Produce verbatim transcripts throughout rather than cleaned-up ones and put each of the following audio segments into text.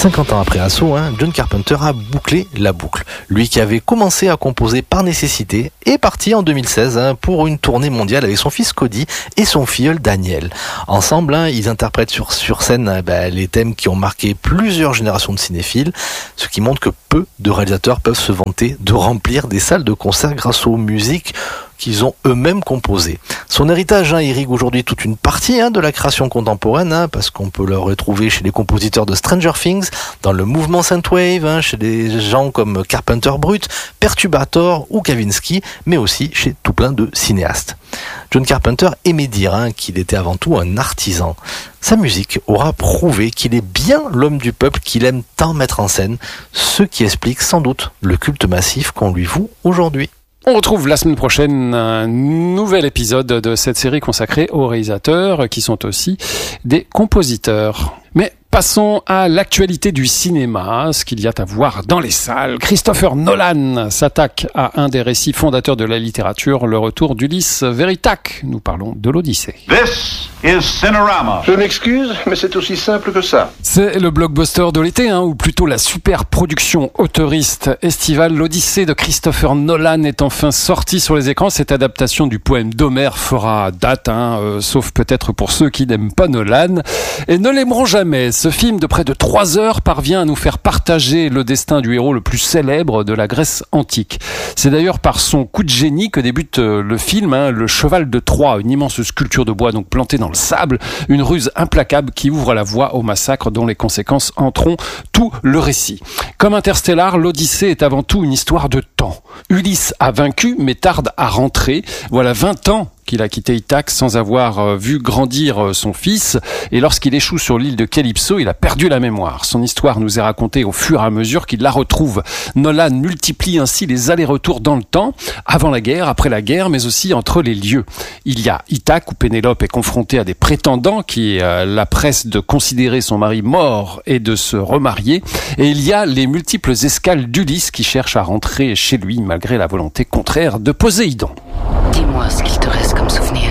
cinquante ans après Assaut, hein, John Carpenter a bouclé la boucle. Lui qui avait commencé à composer par nécessité est parti en deux mille seize hein, pour une tournée mondiale avec son fils Cody et son filleul Daniel. Ensemble, hein, ils interprètent sur, sur scène hein, bah, les thèmes qui ont marqué plusieurs générations de cinéphiles, ce qui montre que peu de réalisateurs peuvent se vanter de remplir des salles de concert grâce aux musiques qu'ils ont eux-mêmes composées. Son héritage hein, irrigue aujourd'hui toute une partie hein, de la création contemporaine, hein, parce qu'on peut le retrouver chez les compositeurs de Stranger Things, dans le mouvement Synthwave, hein, chez des gens comme Carpenter Brut, Perturbator ou Kavinsky, mais aussi chez tout plein de cinéastes. John Carpenter aimait dire hein, qu'il était avant tout un artisan. Sa musique aura prouvé qu'il est bien l'homme du peuple qu'il aime tant mettre en scène, ce qui explique sans doute le culte massif qu'on lui voue aujourd'hui. On retrouve la semaine prochaine un nouvel épisode de cette série consacrée aux réalisateurs qui sont aussi des compositeurs. Mais passons à l'actualité du cinéma, ce qu'il y a à voir dans les salles. Christopher Nolan s'attaque à un des récits fondateurs de la littérature, le retour d'Ulysse Véritac. Nous parlons de l'Odyssée. This is Cinerama. Je m'excuse, mais c'est aussi simple que ça. C'est le blockbuster de l'été, hein, ou plutôt la super production auteuriste estivale. L'Odyssée de Christopher Nolan est enfin sortie sur les écrans. Cette adaptation du poème d'Homère fera date, hein, euh, sauf peut-être pour ceux qui n'aiment pas Nolan et ne l'aimeront jamais. Ce film de près de trois heures parvient à nous faire partager le destin du héros le plus célèbre de la Grèce antique. C'est d'ailleurs par son coup de génie que débute le film, hein, le cheval de Troie, une immense sculpture de bois donc plantée dans le sable, une ruse implacable qui ouvre la voie au massacre dont les conséquences hanteront tout le récit. Comme Interstellar, l'Odyssée est avant tout une histoire de temps. Ulysse a vaincu mais tarde à rentrer. Voilà vingt ans qu'il a quitté Ithaque sans avoir vu grandir son fils, et lorsqu'il échoue sur l'île de Calypso, il a perdu la mémoire. Son histoire nous est racontée au fur et à mesure qu'il la retrouve. Nolan multiplie ainsi les allers-retours dans le temps, avant la guerre, après la guerre, mais aussi entre les lieux. Il y a Ithaque, où Pénélope est confrontée à des prétendants qui euh, la pressent de considérer son mari mort et de se remarier, et il y a les multiples escales d'Ulysse qui cherche à rentrer chez lui malgré la volonté contraire de Poséidon. Dis-moi ce qu'il te reste comme souvenir.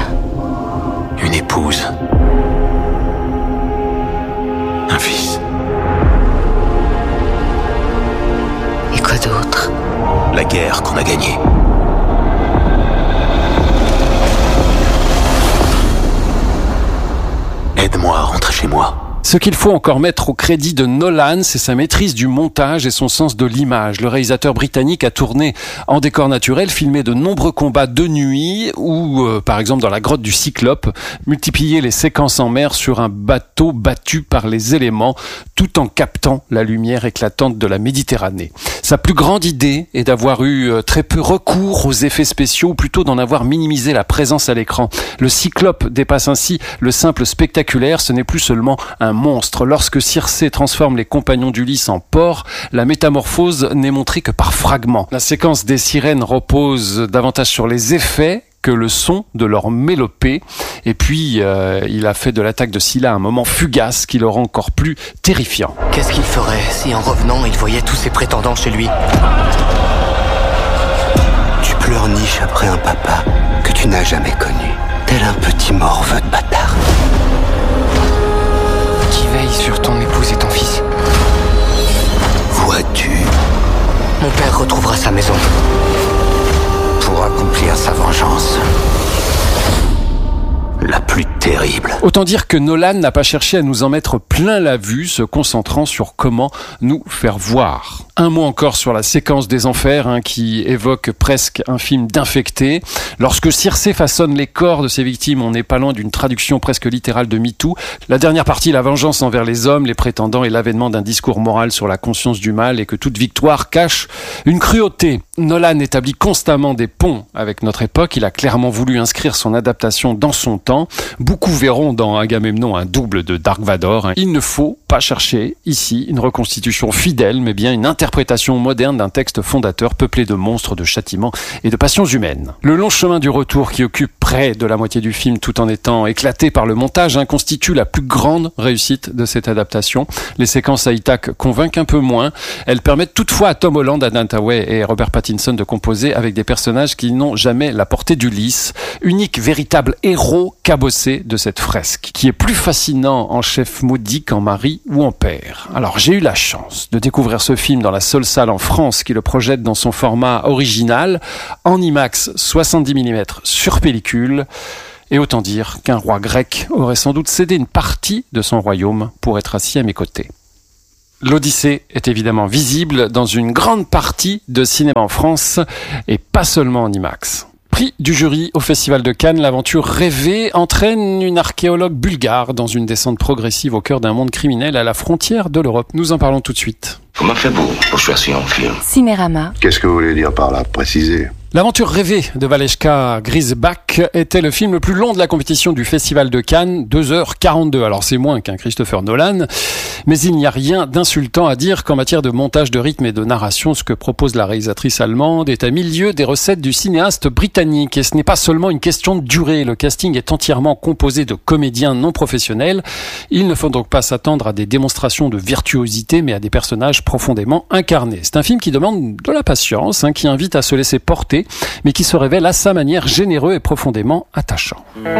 Une épouse. Un fils. Et quoi d'autre? La guerre qu'on a gagnée. Aide-moi à rentrer chez moi. Ce qu'il faut encore mettre au crédit de Nolan, c'est sa maîtrise du montage et son sens de l'image. Le réalisateur britannique a tourné en décor naturel, filmé de nombreux combats de nuit ou, euh, par exemple, dans la grotte du Cyclope, multiplié les séquences en mer sur un bateau battu par les éléments, tout en captant la lumière éclatante de la Méditerranée. Sa plus grande idée est d'avoir eu très peu recours aux effets spéciaux, ou plutôt d'en avoir minimisé la présence à l'écran. Le Cyclope dépasse ainsi le simple spectaculaire, ce n'est plus seulement un monstre. Lorsque Circé transforme les compagnons d'Ulysse en porcs, la métamorphose n'est montrée que par fragments. La séquence des sirènes repose davantage sur les effets que le son de leur mélopée. Et puis, euh, il a fait de l'attaque de Scylla un moment fugace qui le rend encore plus terrifiant. Qu'est-ce qu'il ferait si, en revenant, il voyait tous ses prétendants chez lui? Tu pleurniches après un papa que tu n'as jamais connu, tel un petit morveux de bâtard. Qui veille sur ton épouse et ton fils? Vois-tu? Mon père retrouvera sa maison pour accomplir sa vengeance. La plus terrible. Autant dire que Nolan n'a pas cherché à nous en mettre plein la vue, se concentrant sur comment nous faire voir. Un mot encore sur la séquence des enfers, hein, qui évoque presque un film d'infecté. Lorsque Circé façonne les corps de ses victimes, on n'est pas loin d'une traduction presque littérale de MeToo. La dernière partie, la vengeance envers les hommes, les prétendants et l'avènement d'un discours moral sur la conscience du mal et que toute victoire cache une cruauté. Nolan établit constamment des ponts avec notre époque. Il a clairement voulu inscrire son adaptation dans son temps. Beaucoup verront dans Agamemnon un double de Dark Vador. Il ne faut pas chercher ici une reconstitution fidèle, mais bien une interprétation moderne d'un texte fondateur peuplé de monstres, de châtiments et de passions humaines. Le long chemin du retour, qui occupe près de la moitié du film tout en étant éclaté par le montage, hein, constitue la plus grande réussite de cette adaptation. Les séquences à Ithaque convainquent un peu moins. Elles permettent toutefois à Tom Holland, Anne Hathaway et Robert Pattinson de composer avec des personnages qui n'ont jamais la portée d'Ulysse. Unique véritable héros cabossé de cette fresque, qui est plus fascinant en chef maudit qu'en mari ou en père. Alors j'ai eu la chance de découvrir ce film dans la seule salle en France qui le projette dans son format original, en IMAX soixante-dix millimètres sur pellicule. Et autant dire qu'un roi grec aurait sans doute cédé une partie de son royaume pour être assis à mes côtés. L'Odyssée est évidemment visible dans une grande partie de cinéma en France et pas seulement en IMAX. Prix du jury au Festival de Cannes, l'aventure rêvée entraîne une archéologue bulgare dans une descente progressive au cœur d'un monde criminel à la frontière de l'Europe. Nous en parlons tout de suite. Comment fait-vous pour choisir un film ? Cinérama. Qu'est-ce que vous voulez dire par là ? Précisez. L'aventure rêvée de Valeška Grisbach était le film le plus long de la compétition du Festival de Cannes, deux heures quarante-deux. Alors c'est moins qu'un Christopher Nolan, mais il n'y a rien d'insultant à dire qu'en matière de montage de rythme et de narration, ce que propose la réalisatrice allemande est à mille lieues des recettes du cinéaste britannique. Et ce n'est pas seulement une question de durée, le casting est entièrement composé de comédiens non professionnels. Il ne faut donc pas s'attendre à des démonstrations de virtuosité, mais à des personnages profondément incarnés. C'est un film qui demande de la patience, hein, qui invite à se laisser porter, mais qui se révèle à sa manière généreux et profondément attachant.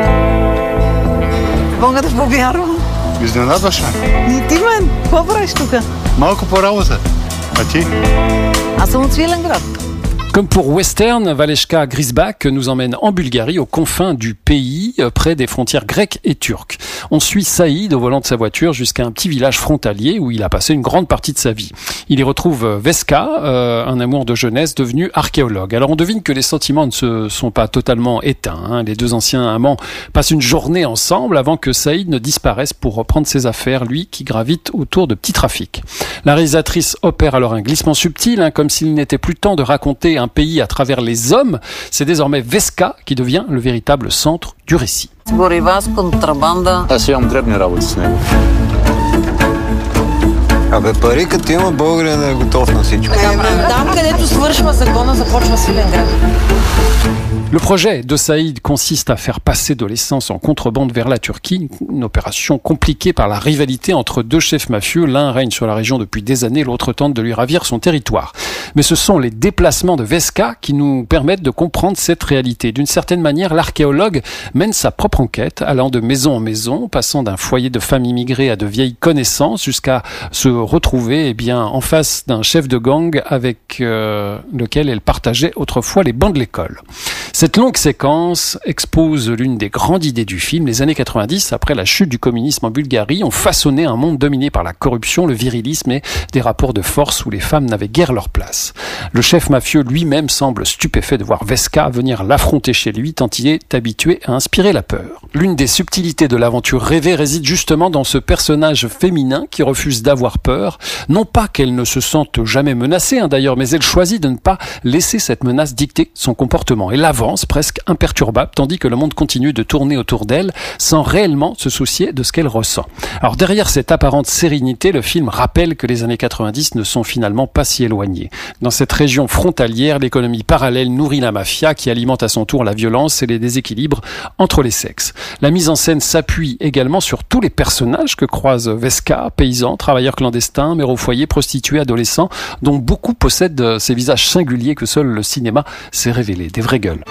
Мога да повярвам. Изненадваш ме. И ти мен, какво правиш тук? Малко по работа. А ти? Аз съм от Свиленград. Comme pour Western, Valeška Grisbach nous emmène en Bulgarie, aux confins du pays, près des frontières grecques et turques. On suit Saïd au volant de sa voiture jusqu'à un petit village frontalier où il a passé une grande partie de sa vie. Il y retrouve Veska, euh, un amour de jeunesse devenu archéologue. Alors on devine que les sentiments ne se sont pas totalement éteints, hein. Les deux anciens amants passent une journée ensemble avant que Saïd ne disparaisse pour reprendre ses affaires, lui qui gravite autour de petits trafics. La réalisatrice opère alors un glissement subtil, hein, comme s'il n'était plus temps de raconter un pays à travers les hommes. C'est désormais Veska qui devient le véritable centre du récit. Горива с контрабанда. Аз имам дребни работи с него. Абе, пари като има, българин е готов на всичко. Там, където свършва закона, започва Свиленград. Le projet de Saïd consiste à faire passer de l'essence en contrebande vers la Turquie, une opération compliquée par la rivalité entre deux chefs mafieux. L'un règne sur la région depuis des années, l'autre tente de lui ravir son territoire. Mais ce sont les déplacements de Veska qui nous permettent de comprendre cette réalité. D'une certaine manière, l'archéologue mène sa propre enquête, allant de maison en maison, passant d'un foyer de femmes immigrées à de vieilles connaissances, jusqu'à se retrouver eh bien, en face d'un chef de gang avec euh, lequel elle partageait autrefois les bancs de l'école. Cette longue séquence expose l'une des grandes idées du film. Les années quatre-vingt-dix, après la chute du communisme en Bulgarie, ont façonné un monde dominé par la corruption, le virilisme et des rapports de force où les femmes n'avaient guère leur place. Le chef mafieux lui-même semble stupéfait de voir Veska venir l'affronter chez lui, tant il est habitué à inspirer la peur. L'une des subtilités de l'aventure rêvée réside justement dans ce personnage féminin qui refuse d'avoir peur. Non pas qu'elle ne se sente jamais menacée, hein, d'ailleurs, mais elle choisit de ne pas laisser cette menace dicter son comportement. Elle avance presque imperturbable, tandis que le monde continue de tourner autour d'elle sans réellement se soucier de ce qu'elle ressent. Alors derrière cette apparente sérénité, le film rappelle que les années quatre-vingt-dix ne sont finalement pas si éloignées. Dans cette région frontalière, l'économie parallèle nourrit la mafia qui alimente à son tour la violence et les déséquilibres entre les sexes. La mise en scène s'appuie également sur tous les personnages que croise Veska, paysans, travailleurs clandestins, mères au foyer, prostituées, adolescents, dont beaucoup possèdent ces visages singuliers que seul le cinéma sait révéler, des vraies gueules.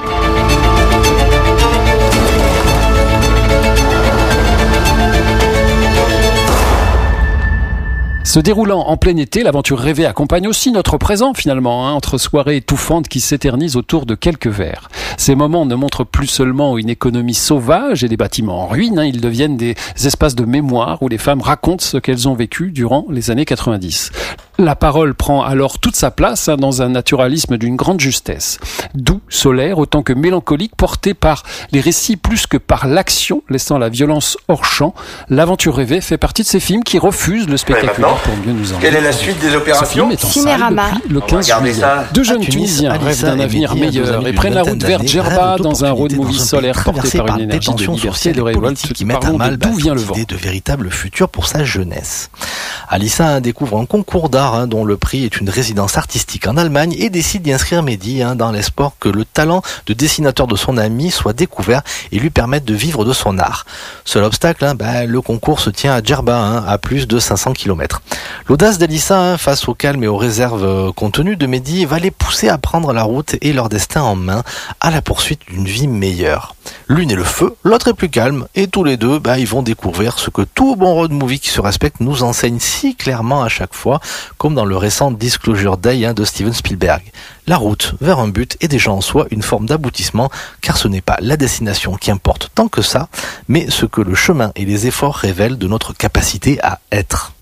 Se déroulant en plein été, l'aventure rêvée accompagne aussi notre présent finalement, hein, entre soirées étouffantes qui s'éternisent autour de quelques verres. Ces moments ne montrent plus seulement une économie sauvage et des bâtiments en ruine, hein, ils deviennent des espaces de mémoire où les femmes racontent ce qu'elles ont vécu durant les années quatre-vingt-dix. La parole prend alors toute sa place, hein, dans un naturalisme d'une grande justesse. Doux, solaire, autant que mélancolique, porté par les récits plus que par l'action, laissant la violence hors champ, l'aventure rêvée fait partie de ces films qui refusent le spectaculaire pour mieux nous emmener. Quelle est la suite des opérations ? Ce film est en Cinérama. Salle depuis le quinze juillet. Deux jeunes Tunisiens rêvent d'un avenir meilleur et prennent la route vers Djerba dans un road movie solaire porté par une énergie de liberté et de révolte qui mettent à mal d'où vient le vent. De véritable futur pour sa jeunesse. Alissa découvre un concours d'art, hein, dont le prix est une résidence artistique en Allemagne et décide d'y inscrire Mehdi, hein, dans l'espoir que le talent de dessinateur de son ami soit découvert et lui permette de vivre de son art. Seul obstacle, hein, bah, le concours se tient à Djerba, hein, à plus de cinq cents kilomètres. L'audace d'Alissa, hein, face au calme et aux réserves contenues de Mehdi, va les pousser à prendre la route et leur destin en main à la poursuite d'une vie meilleure. L'une est le feu, l'autre est plus calme, et tous les deux, bah, ils vont découvrir ce que tout bon road movie qui se respecte nous enseigne si clairement à chaque fois, comme dans le récent Disclosure Day hein, de Steven Spielberg. La route vers un but est déjà en soi une forme d'aboutissement, car ce n'est pas la destination qui importe tant que ça, mais ce que le chemin et les efforts révèlent de notre capacité à être.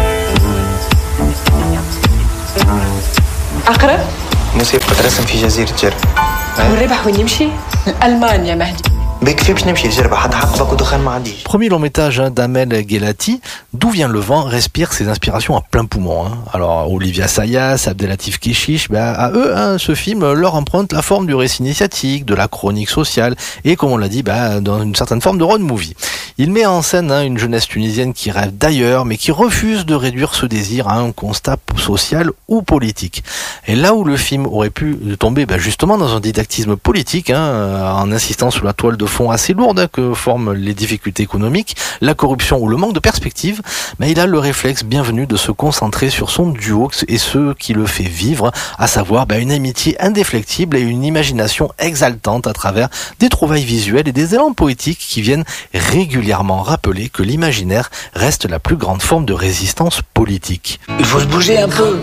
أقرب؟ موسيقى ترسم في جزيرة جرب. والربح وين يمشي؟ ألمانيا مهدي. بكفي باش نمشي لجربة حتى حقبك ودخان ما عنديش. Premier long métrage hein, d'Amel Guelati, D'où vient le vent respire ses inspirations à plein poumon. Hein. Alors Olivia Sayas, Abdelatif Kechiche, ben, à eux, hein, ce film leur emprunte la forme du récit initiatique, de la chronique sociale et comme on l'a dit, ben, dans une certaine forme de road movie. Il met en scène hein, une jeunesse tunisienne qui rêve d'ailleurs, mais qui refuse de réduire ce désir à un constat social ou politique. Et là où le film aurait pu tomber ben, justement dans un didactisme politique, hein, en insistant sur la toile de fond assez lourde hein, que forment les difficultés économiques, la corruption ou le manque de perspective, mais il a le réflexe bienvenu de se concentrer sur son duo et ce qui le fait vivre, à savoir ben, une amitié indéflectible et une imagination exaltante à travers des trouvailles visuelles et des élans poétiques qui viennent régulièrement rappeler que l'imaginaire reste la plus grande forme de résistance politique. Il faut se bouger un peu.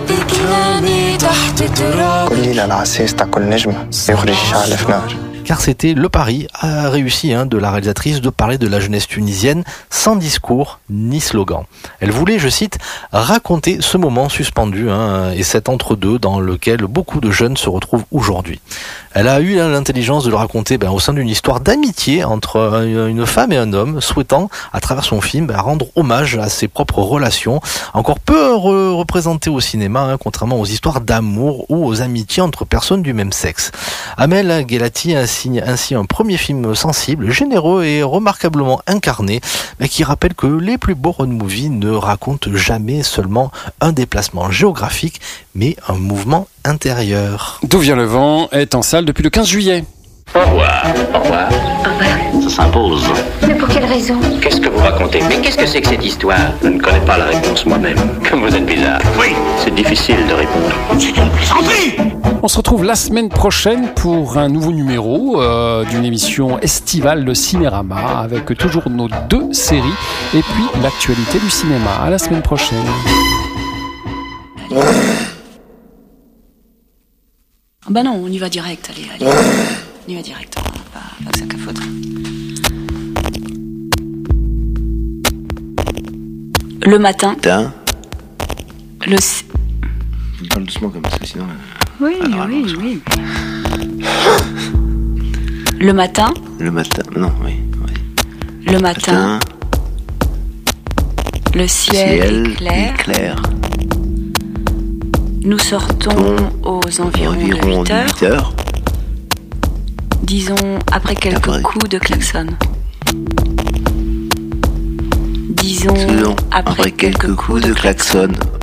Car c'était le pari a réussi hein, de la réalisatrice de parler de la jeunesse tunisienne sans discours ni slogan. Elle voulait, je cite, raconter ce moment suspendu hein, et cet entre-deux dans lequel beaucoup de jeunes se retrouvent aujourd'hui. Elle a eu hein, l'intelligence de le raconter ben, au sein d'une histoire d'amitié entre une femme et un homme, souhaitant, à travers son film, ben, rendre hommage à ses propres relations, encore peu re- représentées au cinéma, hein, contrairement aux histoires d'amour ou aux amitiés entre personnes du même sexe. Amel Guelati signe ainsi un premier film sensible, généreux et remarquablement incarné, mais qui rappelle que les plus beaux road movies ne racontent jamais seulement un déplacement géographique, mais un mouvement intérieur. D'où vient le vent est en salle depuis le quinze juillet. Au revoir. Au revoir. Au revoir. Ça s'impose. Mais pour quelle raison? Qu'est-ce que vous racontez? Mais qu'est-ce que c'est que cette histoire? Je ne connais pas la réponse moi-même. Comme vous êtes bizarre. Oui, c'est difficile de répondre. C'est une plaisanterie! On se retrouve la semaine prochaine pour un nouveau numéro euh, d'une émission estivale de Cinérama avec toujours nos deux séries et puis l'actualité du cinéma. À la semaine prochaine. Bah non, on y va direct, allez, allez. On y va direct, pas, pas que ça qu'à foutre. Le matin. Putain. Le... Parle doucement comme ça, sinon... Oui, alors, oui, alors, oui. Le matin. Le matin, non, oui, oui. Le matin. matin le ciel, ciel est clair. est clair. Nous sortons aux environs, environ de huit heures. Disons après quelques après. coups de klaxon. Disons Disons après, après quelques, quelques coups de klaxon.